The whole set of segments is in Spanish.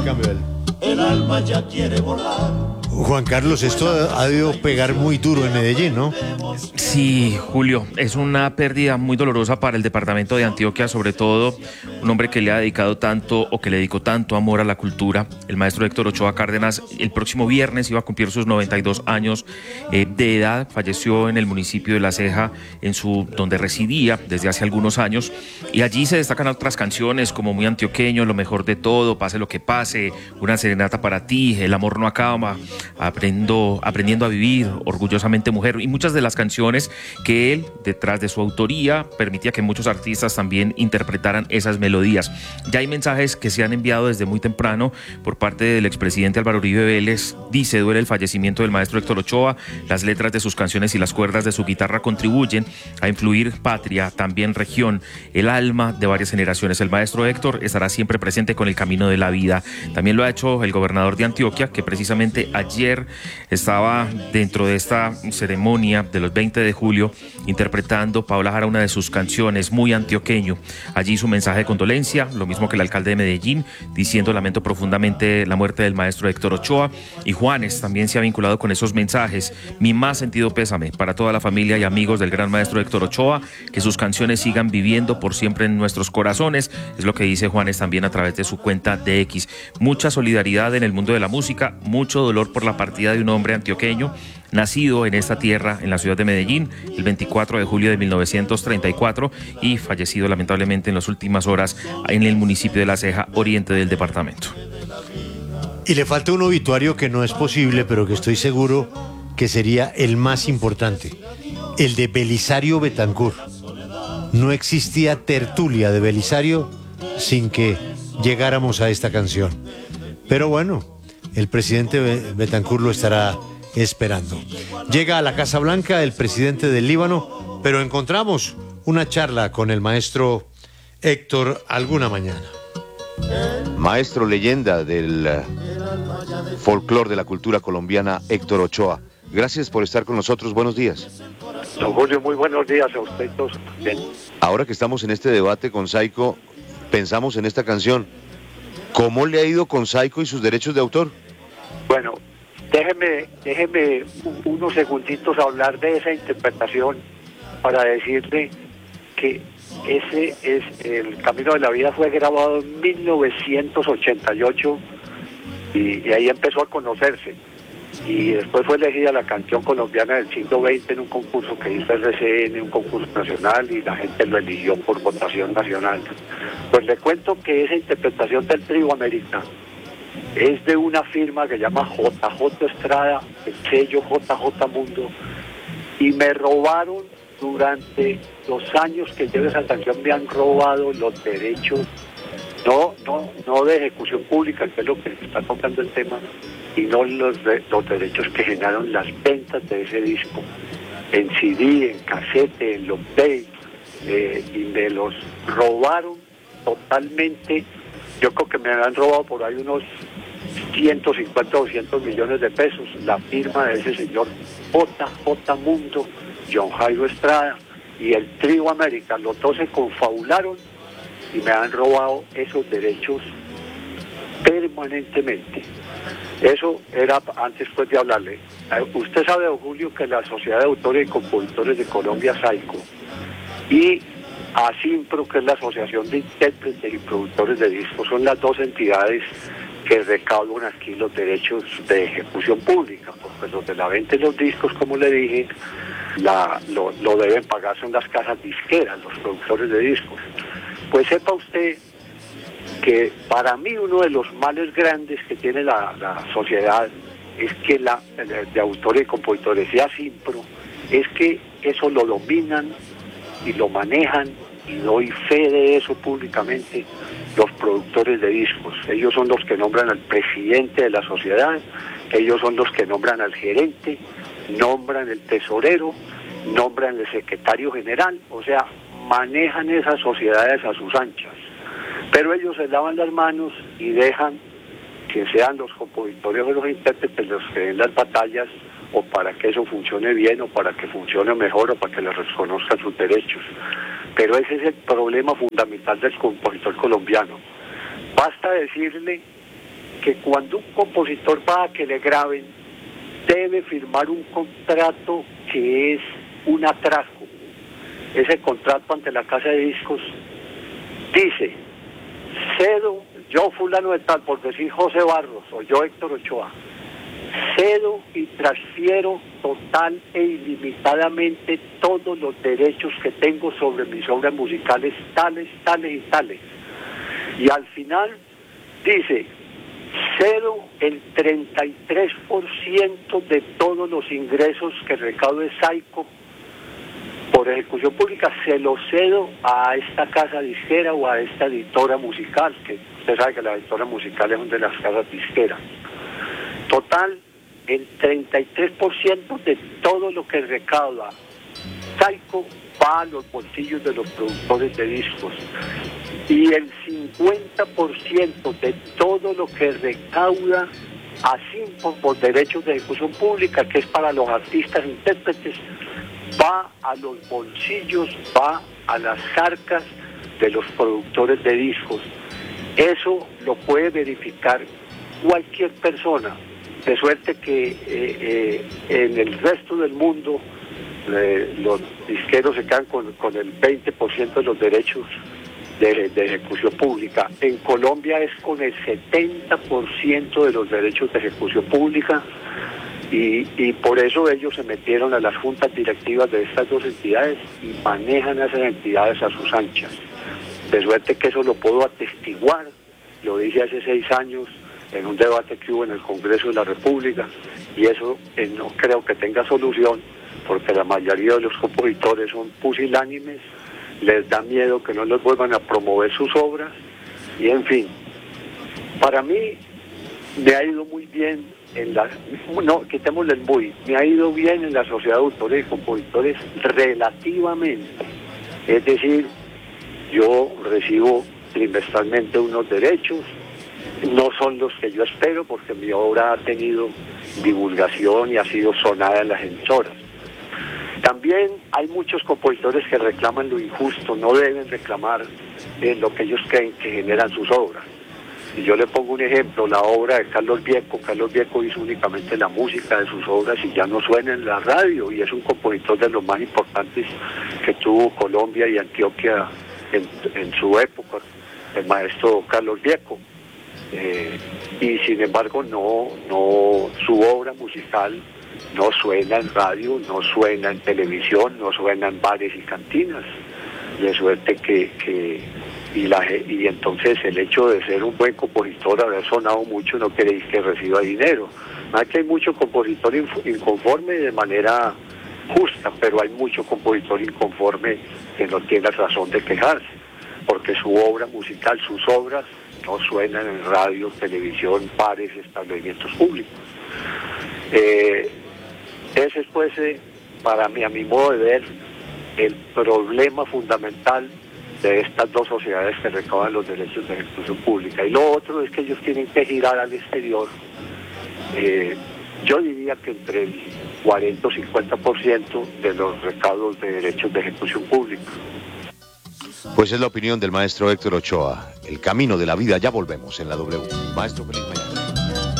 cambio él. El alma ya quiere volar. Juan Carlos, esto ha debido pegar muy duro en Medellín, ¿no? Sí, Julio, es una pérdida muy dolorosa para el departamento de Antioquia, sobre todo un hombre que le ha dedicado tanto o que le dedicó tanto amor a la cultura. El maestro Héctor Ochoa Cárdenas el próximo viernes iba a cumplir sus 92 años de edad. Falleció en el municipio de La Ceja, donde residía desde hace algunos años, y allí se destacan otras canciones como Muy Antioqueño, Lo Mejor de Todo, Pase lo que pase, Una Serenata para ti, El Amor No Acaba, Aprendiendo a Vivir, Orgullosamente Mujer, y muchas de las canciones que él, detrás de su autoría, permitía que muchos artistas también interpretaran esas melodías. Ya hay mensajes que se han enviado desde muy temprano por parte del expresidente Álvaro Uribe Vélez. Dice: duele el fallecimiento del maestro Héctor Ochoa, las letras de sus canciones y las cuerdas de su guitarra contribuyen a influir patria, también región, el alma de varias generaciones. El maestro Héctor estará siempre presente con el camino de la vida. También lo ha hecho el gobernador de Antioquia, que precisamente ayer estaba dentro de esta ceremonia de los 20 de julio interpretando Paola Jara una de sus canciones, Muy Antioqueño. Allí su mensaje de condolencia, lo mismo que el alcalde de Medellín, diciendo: lamento profundamente la muerte del maestro Héctor Ochoa. Y Juanes también se ha vinculado con esos mensajes: mi más sentido pésame para toda la familia y amigos del gran maestro Héctor Ochoa, que sus canciones sigan viviendo por siempre en nuestros corazones. Es lo que dice Juanes también a través de su cuenta de X. Mucha solidaridad en el mundo de la música, mucho dolor por la partida de un hombre antioqueño, nacido en esta tierra, en la ciudad de Medellín, el 24 de julio de 1934 y fallecido lamentablemente en las últimas horas en el municipio de La Ceja, oriente del departamento. Y le falta un obituario que no es posible, pero que estoy seguro que sería el más importante, el de Belisario Betancur. No existía tertulia de Belisario sin que llegáramos a esta canción. Pero bueno, el presidente Betancur lo estará esperando. Llega a la Casa Blanca el presidente del Líbano, pero encontramos una charla con el maestro Héctor alguna mañana. Maestro leyenda del folclore de la cultura colombiana, Héctor Ochoa. Gracias por estar con nosotros. Buenos días. Don Julio, muy buenos días a usted todos. Bien. Ahora que estamos en este debate con Saico, pensamos en esta canción. ¿Cómo le ha ido con Saico y sus derechos de autor? Bueno, déjeme unos segunditos hablar de esa interpretación para decirle que ese es El Camino de la Vida. Fue grabado en 1988 y ahí empezó a conocerse. Y después fue elegida la canción colombiana del siglo XX en un concurso que hizo RCN, un concurso nacional, y la gente lo eligió por votación nacional. Pues le cuento que esa interpretación del Trío América es de una firma que se llama JJ Estrada, el sello JJ Mundo, y me robaron durante los años que llevo esa canción, me han robado los derechos, no de ejecución pública, que es lo que está tocando el tema, sino los derechos que generaron las ventas de ese disco, en CD, en casete, en long play, y me los robaron totalmente. Yo creo que me han robado por ahí unos 150 o 200 millones de pesos, la firma de ese señor JJ Mundo, John Jairo Estrada y el Trío América. Los dos se confabularon y me han robado esos derechos permanentemente. Eso era antes pues de hablarle. Usted sabe, don Julio, que la Sociedad de Autores y Compositores de Colombia, SAICO, y ASIMPRO, que es la Asociación de Intérpretes y Productores de Discos, son las dos entidades que recaudan aquí los derechos de ejecución pública, porque los de la venta de los discos, como le dije, lo deben pagar son las casas disqueras, los productores de discos. Pues sepa usted que para mí uno de los males grandes que tiene la sociedad es que de autores y compositores y ASIMPRO, es que eso lo dominan y lo manejan, y doy fe de eso públicamente, los productores de discos. Ellos son los que nombran al presidente de la sociedad, ellos son los que nombran al gerente, nombran el tesorero, nombran el secretario general, o sea, manejan esas sociedades a sus anchas. Pero ellos se lavan las manos y dejan que sean los compositores o los intérpretes los que den las batallas, o para que eso funcione bien, o para que funcione mejor, o para que les reconozcan sus derechos. Pero ese es el problema fundamental del compositor colombiano. Basta decirle que cuando un compositor va a que le graben, debe firmar un contrato que es un atraso. Ese contrato ante la casa de discos dice: cedo, yo fulano de tal, por decir José Barros, o yo Héctor Ochoa, cedo y transfiero total e ilimitadamente todos los derechos que tengo sobre mis obras musicales, tales, tales y tales. Y al final dice: cedo el 33% de todos los ingresos que recaude Saico por ejecución pública, se lo cedo a esta casa disquera o a esta editora musical, que usted sabe que la editora musical es una de las casas disqueras. Total, el 33% de todo lo que recauda Saico va a los bolsillos de los productores de discos, y el 50% de todo lo que recauda así por derechos de ejecución pública, que es para los artistas e intérpretes, va a los bolsillos, va a las arcas de los productores de discos. Eso lo puede verificar cualquier persona, de suerte que en el resto del mundo los disqueros se quedan con el 20% de los derechos de ejecución pública. En Colombia es con el 70% de los derechos de ejecución pública, y por eso ellos se metieron a las juntas directivas de estas dos entidades y manejan a esas entidades a sus anchas. De suerte que eso lo puedo atestiguar, lo dije hace 6 años en un debate que hubo en el Congreso de la República, y eso no creo que tenga solución, porque la mayoría de los compositores son pusilánimes, les da miedo que no les vuelvan a promover sus obras, y en fin, para mí me ha ido muy bien quitémosle el muy, me ha ido bien en la sociedad de autores y compositores relativamente, es decir, yo recibo trimestralmente unos derechos, no son los que yo espero, porque mi obra ha tenido divulgación y ha sido sonada en las emisoras. También hay muchos compositores que reclaman lo injusto, no deben reclamar lo que ellos creen que generan sus obras. Y yo le pongo un ejemplo, la obra de Carlos Vieco. Carlos Vieco hizo únicamente la música de sus obras y ya no suena en la radio, y es un compositor de los más importantes que tuvo Colombia y Antioquia en su época, el maestro Carlos Vieco. Y sin embargo su obra musical no suena en radio, no suena en televisión, no suena en bares y cantinas, de suerte y entonces el hecho de ser un buen compositor, haber sonado mucho, no quiere decir que reciba dinero. No es que hay mucho compositor inconforme de manera justa, pero hay mucho compositor inconforme que no tiene razón de quejarse, porque su obra musical, sus obras no suenan en radio, televisión, bares, establecimientos públicos. Ese es pues, para mí, a mi modo de ver, el problema fundamental de estas dos sociedades que recaudan los derechos de ejecución pública. Y lo otro es que ellos tienen que girar al exterior. Yo diría que entre el 40 o 50% de los recaudos de derechos de ejecución pública. Pues es la opinión del maestro Héctor Ochoa. El camino de la vida. Ya volvemos en la W. Maestro, feliz mañana.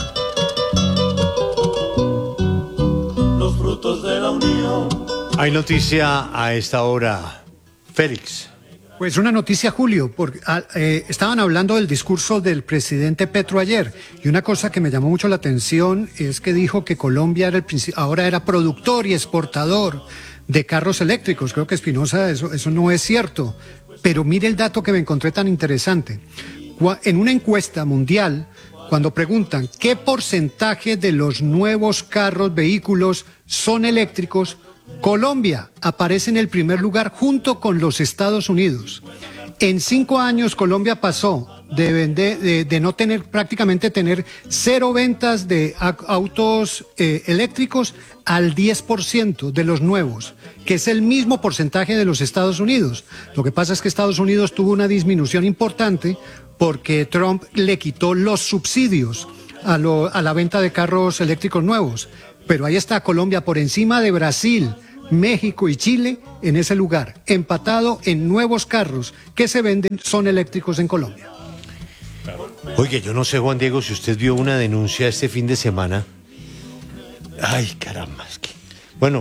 Los frutos de la unión. Hay noticia a esta hora, Félix. Pues una noticia, Julio, porque estaban hablando del discurso del presidente Petro ayer, y una cosa que me llamó mucho la atención es que dijo que Colombia ahora era productor y exportador de carros eléctricos. Creo que Espinosa, eso no es cierto, pero mire el dato que me encontré tan interesante. En una encuesta mundial, cuando preguntan qué porcentaje de los nuevos vehículos son eléctricos, Colombia aparece en el primer lugar junto con los Estados Unidos. En 5 años Colombia pasó de no tener, prácticamente tener 0 ventas de autos eléctricos al 10% de los nuevos, que es el mismo porcentaje de los Estados Unidos. Lo que pasa es que Estados Unidos tuvo una disminución importante porque Trump le quitó los subsidios a la venta de carros eléctricos nuevos. Pero ahí está Colombia por encima de Brasil, México y Chile en ese lugar, empatado en nuevos carros que se venden, son eléctricos en Colombia. Oye, yo no sé, Juan Diego, si usted vio una denuncia este fin de semana. Ay, caramba, es que... Bueno,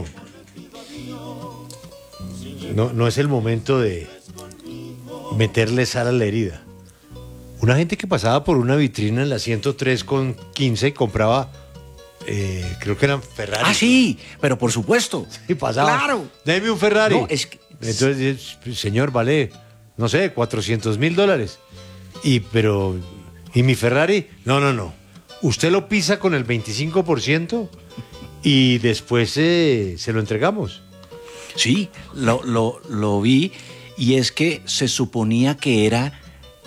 no es el momento de meterle sal a la herida. Una gente que pasaba por una vitrina en la 103,15 y compraba, creo que eran Ferrari. Ah, sí, pero por supuesto. Y pasaba. Claro. Deme un Ferrari. No, es que- Entonces, señor, vale, no sé, $400,000. ¿Y mi Ferrari? No. Usted lo pisa con el 25% y después se lo entregamos. Sí, lo vi, y es que se suponía que era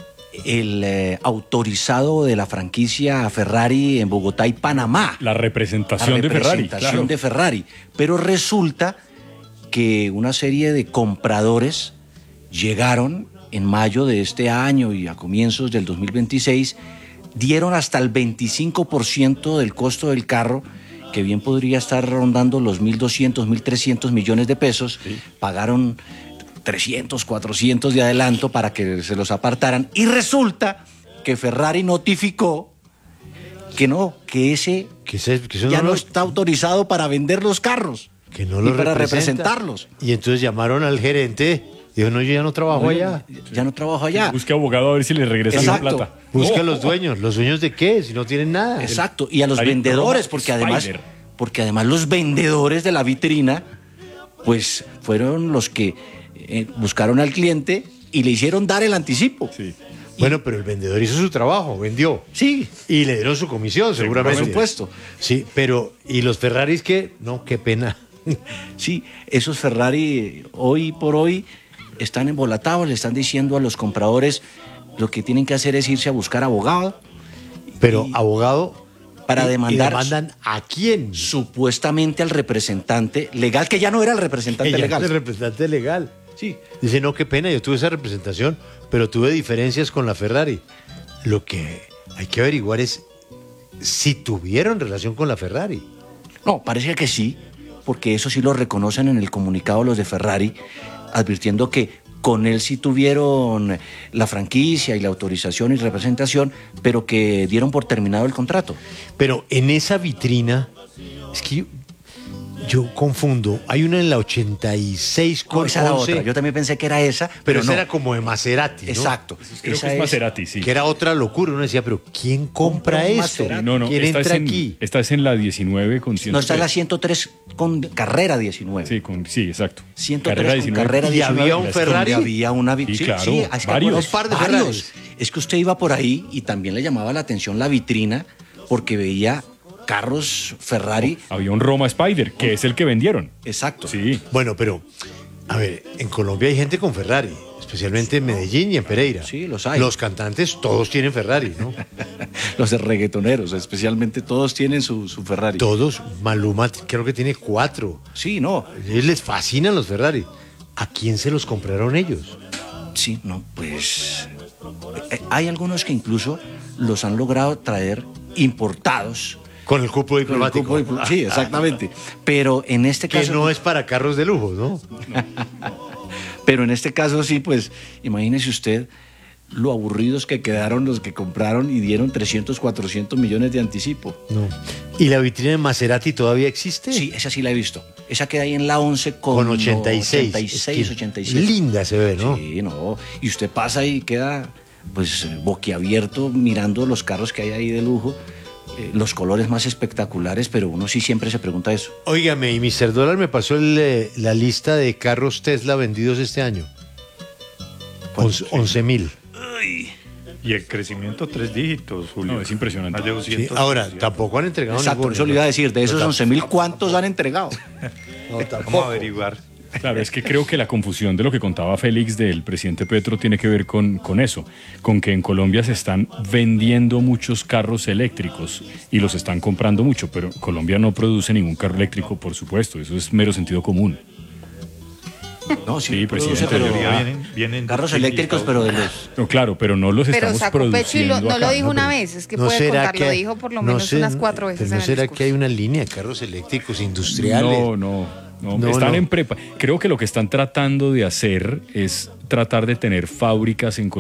el autorizado de la franquicia Ferrari en Bogotá y Panamá. La representación de Ferrari. representación Claro. de Ferrari. Pero resulta que una serie de compradores llegaron en mayo de este año y a comienzos del 2026, dieron hasta el 25% del costo del carro, que bien podría estar rondando los 1.200, 1.300 millones de pesos. Sí. Pagaron 300, 400 de adelanto para que se los apartaran, y resulta que Ferrari notificó que ese ya no está autorizado para vender los carros, que no lo y para representa. representarlos. Y entonces llamaron al gerente, dijo, no, yo ya no trabajo allá. Ya no trabajo allá. Busque abogado a ver si le regresan la Exacto. plata. Busca a los dueños. ¿Los dueños de qué? Si no tienen nada. Exacto, y a los Ferrari vendedores, Spider. porque además los vendedores de la vitrina, pues fueron los que buscaron al cliente y le hicieron dar el anticipo. Sí. Bueno, pero el vendedor hizo su trabajo, vendió. Sí. Y le dieron su comisión, seguramente. Por supuesto. Sí, pero ¿y los Ferraris qué? No, qué pena. Sí, esos Ferrari hoy por hoy están embolatados, le están diciendo a los compradores lo que tienen que hacer es irse a buscar abogado. Pero Y- abogado, para demandar ¿y demandan a quién? supuestamente al representante legal, que ya no era el representante Ella legal. es el representante legal. Sí. Dice, no, qué pena, yo tuve esa representación, pero tuve diferencias con la Ferrari. Lo que hay que averiguar es si tuvieron relación con la Ferrari. No, parece que sí, porque eso sí lo reconocen en el comunicado los de Ferrari, advirtiendo que con él sí tuvieron la franquicia y la autorización y representación, pero que dieron por terminado el contrato. Pero en esa vitrina, es que yo confundo, hay una en la 86 No, con esa era 11, otra. Yo también pensé que era esa, pero pero esa no. era como de Maserati, ¿no? Exacto. Creo Esa que es Maserati, sí. Que era otra locura. Uno decía, pero ¿quién compra Compra un esto? Maserati. No, ¿Quién esta entra es aquí? Esta es en la 19 con 103. No, está en la 103 con carrera 19. Sí, exacto. 103 Carrera con 19. carrera ¿Y 19. había un Ferrari? Donde había una Sí, claro, es que varios. algunos- Un par de varios. Ferraris. Es que usted iba por ahí y también le llamaba la atención la vitrina porque veía carros Ferrari. Había un Roma Spider, que es el que vendieron. Exacto. Sí. Bueno, pero, a ver, en Colombia hay gente con Ferrari, especialmente en Medellín y en Pereira. Sí, los hay. Los cantantes todos tienen Ferrari, ¿no? Los de reggaetoneros, especialmente, todos tienen su Ferrari. Todos. Maluma creo que tiene 4. Sí, no. A ellos les fascinan los Ferrari. ¿A quién se los compraron ellos? Sí, no, pues hay algunos que incluso los han logrado traer importados. Con el cupo Con el diplomático. cupo sí, exactamente. Pero en este Que caso no es para carros de lujo, ¿no? Pero en este caso sí, pues imagínese usted lo aburridos que quedaron los que compraron y dieron 300, 400 millones de anticipo. No. ¿Y la vitrina de Maserati todavía existe? Sí, esa sí la he visto. Esa queda ahí en la 11 Con 86. 86, Es que 87. linda se ve, ¿no? Sí, no. Y usted pasa y queda pues boquiabierto mirando los carros que hay ahí de lujo, los colores más espectaculares, pero uno sí siempre se pregunta eso. Óigame, y Mr. Dólar me pasó la lista de carros Tesla vendidos este año. 11,000. Y el crecimiento 3 dígitos, Julio. No, es impresionante. Más de 200. Sí, ahora, tampoco han entregado Exacto, ninguno, eso le ¿no? iba a decir, de esos No, 11.000, ¿cuántos han entregado? No, Vamos tampoco. a averiguar. Claro, es que creo que la confusión de lo que contaba Félix del presidente Petro tiene que ver con eso, con que en Colombia se están vendiendo muchos carros eléctricos y los están comprando mucho, pero Colombia no produce ningún carro eléctrico, por supuesto, eso es mero sentido común. No, Sí, produce, presidente, pero Vienen carros eléctricos, pero de los... No, claro, pero no los Pero estamos sacó pecho y produciendo no lo acá, dijo ¿no? una Pero- vez, es que ¿No puede será contar, lo que- dijo por lo no menos sé, unas 4 veces pero en ¿no el será discurso. que hay una línea de carros eléctricos industriales? No, No, están no. en prepa. Creo que lo que están tratando de hacer es tratar de tener fábricas en Colombia